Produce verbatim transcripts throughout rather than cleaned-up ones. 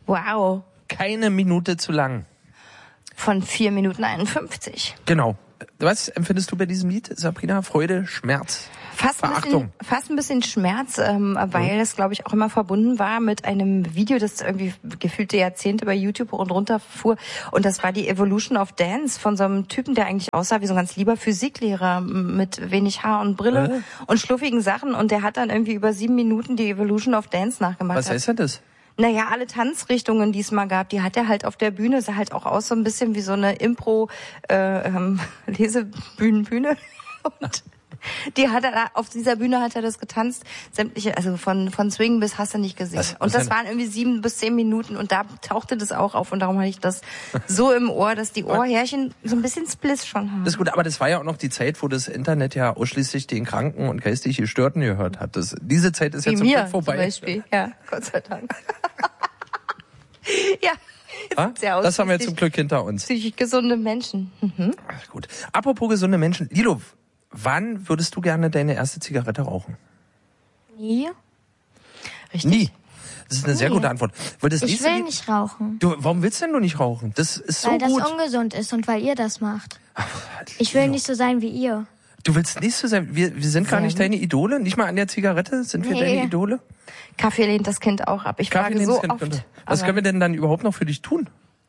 Wow. Keine Minute zu lang. Von vier Minuten einundfünfzig. Genau. Was empfindest du bei diesem Lied, Sabrina? Freude, Schmerz, fast ein Verachtung? Bisschen, fast ein bisschen Schmerz, ähm, weil mhm. es, glaube ich, auch immer verbunden war mit einem Video, das irgendwie gefühlte Jahrzehnte bei YouTube hoch und runter fuhr. Und das war die Evolution of Dance von so einem Typen, der eigentlich aussah wie so ein ganz lieber Physiklehrer mit wenig Haar und Brille äh? und schluffigen Sachen. Und der hat dann irgendwie über sieben Minuten die Evolution of Dance nachgemacht. Was heißt denn das? Naja, alle Tanzrichtungen, die es mal gab, die hat er halt auf der Bühne, sah halt auch aus so ein bisschen wie so eine Impro äh, ähm, Lesebühnenbühne. Und die hat er da, auf dieser Bühne hat er das getanzt, sämtliche, also von von Swing bis hast du nicht gesehen. Was, was und das waren irgendwie sieben bis zehn Minuten und da tauchte das auch auf und darum hatte ich das so im Ohr, dass die Ohrhärchen so ein bisschen Spliss schon haben. Das ist gut, aber das war ja auch noch die Zeit, wo das Internet ja ausschließlich den Kranken und geistig Gestörten gehört hat. Das, diese Zeit ist wie jetzt zum mir, Glück vorbei. Zum Beispiel. Ja, Gott sei Dank. Ja. Ah, das haben wir zum Glück hinter uns. Psychisch gesunde Menschen. Mhm. Ach, gut. Apropos gesunde Menschen. Lilo, wann würdest du gerne deine erste Zigarette rauchen? Nie. Richtig. Nie. Das ist eine sehr Nie. gute Antwort. Weil das Ich will Lied, nicht rauchen. Du, warum willst denn du nicht rauchen? Das ist so Weil das gut. ungesund ist und weil ihr das macht. Ach, Ich will Lilo. nicht so sein wie ihr. Du willst nicht so sein. Wir, wir sind gar nicht deine Idole. Nicht mal an der Zigarette sind wir Nee. deine Idole. Kaffee lehnt das Kind auch ab. Ich Kaffee frage lehnt so das Kind oft. runter. Was aber können wir denn dann überhaupt noch für dich tun?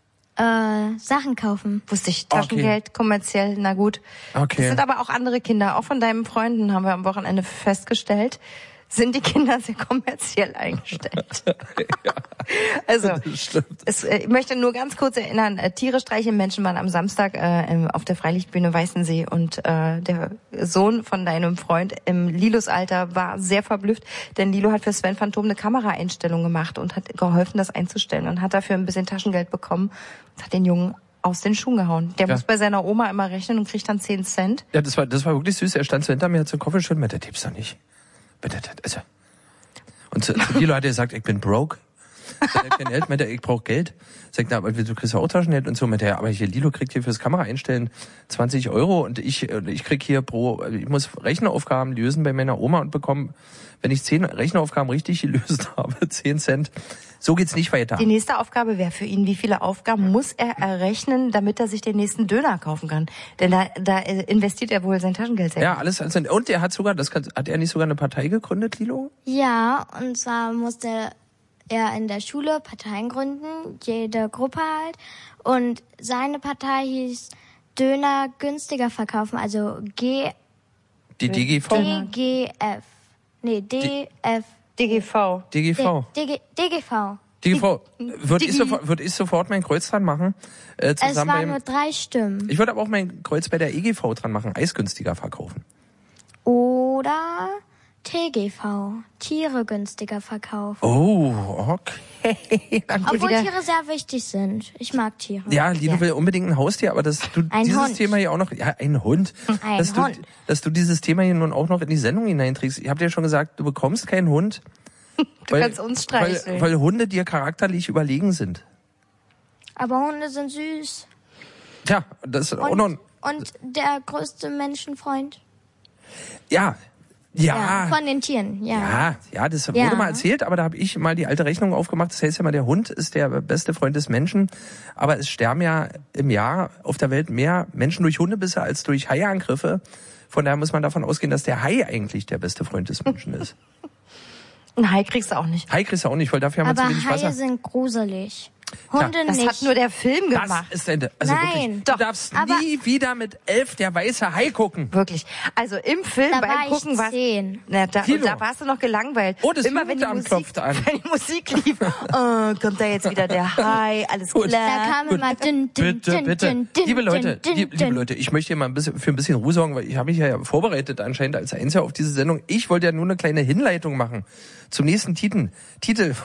Äh, Sachen kaufen. Wusste ich, Taschengeld, kommerziell, na gut. Okay. Es sind aber auch andere Kinder, auch von deinen Freunden haben wir am Wochenende festgestellt, sind die Kinder sehr kommerziell eingestellt. Ja, also, das stimmt. es, äh, ich möchte nur ganz kurz erinnern, äh, Tiere streicheln Menschen waren am Samstag äh, im, auf der Freilichtbühne Weißensee und äh, der Sohn von deinem Freund im Lilos Alter war sehr verblüfft, denn Lilo hat für Sven Phantom eine Kameraeinstellung gemacht und hat geholfen, das einzustellen und hat dafür ein bisschen Taschengeld bekommen und hat den Jungen aus den Schuhen gehauen. Der Ja. muss bei seiner Oma immer rechnen und kriegt dann zehn Cent. Ja, das war, das war wirklich süß. Er stand so hinter mir, hat so einen Kopf geschüttelt, mit der Tipps doch nicht. Bitte, also. Und zu, zu Lilo hat er gesagt, ich bin broke. Ich hab kein Geld, meinte er, ich brauche Geld. Sagt er, aber du kriegst ja auch Taschengeld und so. Meinte er, aber hier, Lilo kriegt hier fürs Kamera einstellen zwanzig Euro und ich, ich krieg hier pro, ich muss Rechenaufgaben lösen bei meiner Oma und bekomme, wenn ich zehn Rechenaufgaben richtig gelöst habe, zehn Cent. So geht's nicht weiter. Die nächste Aufgabe wäre für ihn, wie viele Aufgaben muss er errechnen, damit er sich den nächsten Döner kaufen kann? Denn da, da investiert er wohl sein Taschengeld selber. Ja, alles, alles. Und er hat sogar, das kann, hat er nicht sogar eine Partei gegründet, Lilo? Ja, und zwar musste er in der Schule Parteien gründen, jede Gruppe halt. Und seine Partei hieß Döner günstiger verkaufen, also G... Die D G V? D G F. Nee, D F. D G V. D G V. D G D G V. D G V. Würde ich, sofort, würd ich sofort mein Kreuz dran machen. Äh, zusammen Es waren beim, nur drei Stimmen. ich würde aber auch mein Kreuz bei der E G V dran machen, Eis günstiger verkaufen. Oder T G V. Tiere günstiger verkaufen. Oh, okay. Obwohl Tiere sehr wichtig sind. Ich mag Tiere. Ja, Lilo Ja. will unbedingt ein Haustier, aber dass du Ein dieses Hund. Thema hier auch noch, ja, ein Hund, Ein dass Hund. du, dass du dieses Thema hier nun auch noch in die Sendung hineinträgst. Ich habe dir schon gesagt, du bekommst keinen Hund. Du kannst uns streicheln. Weil, weil Hunde dir charakterlich überlegen sind. Aber Hunde sind süß. Tja, das auch Und, noch, und der größte Menschenfreund. ja, ja. Von den Tieren, ja. Ja, ja, das Ja. wurde mal erzählt, aber da habe ich mal die alte Rechnung aufgemacht. Das heißt ja mal, der Hund ist der beste Freund des Menschen. Aber es sterben ja im Jahr auf der Welt mehr Menschen durch Hundebisse als durch Haiangriffe. Von daher muss man davon ausgehen, dass der Hai eigentlich der beste Freund des Menschen ist. Ein Hai kriegst du auch nicht. Hai kriegst du auch nicht, weil dafür haben wir Aber zu wenig Haie Wasser. sind gruselig. Hunde Das nicht. hat nur der Film Das gemacht. ist ein, also Nein. wirklich, Doch. du darfst Aber- nie wieder mit elf der weiße Hai gucken. Wirklich. Also im Film Da beim war ich Gucken war zehn. na, da, Kilo. da warst du noch gelangweilt. Oh, das Immer wenn die Jugendamt Musik, klopft an. wenn die Musik lief, oh, kommt da jetzt wieder der Hai, alles Gut. Da klar. kam immer dün, dün, Bitte, dün, bitte. dün, dün, Liebe Leute, dün, liebe, dün. liebe Leute, ich möchte hier mal ein bisschen, für ein bisschen Ruhe sorgen, weil ich habe mich ja vorbereitet anscheinend als Einziger auf diese Sendung. Ich wollte ja nur eine kleine Hinleitung machen zum nächsten Titel. Titel.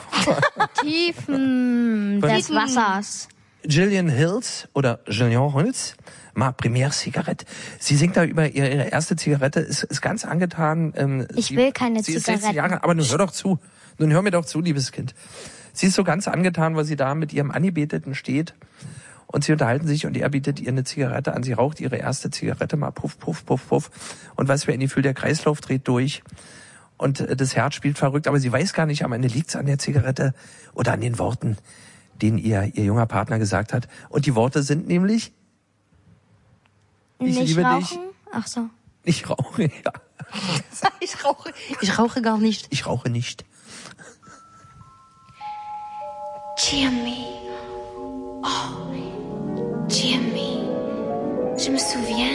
Tiefen des Tiefen. Wassers. Gillian Hills oder Gillian Hills, ma première Zigarette. Sie singt da über ihre, ihre erste Zigarette, ist, ist ganz angetan. Ähm, Ich sie, will keine sie ist sechzehn Zigaretten. Jahre, aber nun hör doch zu. Nun hör mir doch zu, liebes Kind. Sie ist so ganz angetan, weil sie da mit ihrem Angebeteten steht und sie unterhalten sich und er bietet ihr eine Zigarette an. Sie raucht ihre erste Zigarette mal puff, puff, puff, puff. Und was für ein Gefühl, der Kreislauf dreht durch. Und äh, das Herz spielt verrückt, aber sie weiß gar nicht, am Ende liegt's an der Zigarette oder an den Worten. den ihr, ihr junger Partner gesagt hat. Und die Worte sind nämlich, ich Nicht liebe rauchen? dich. Ach so. Ich rauche, ja. Ich rauche, ich rauche gar nicht. Ich rauche nicht. Jimmy. Oh, Jimmy. Je me souviens.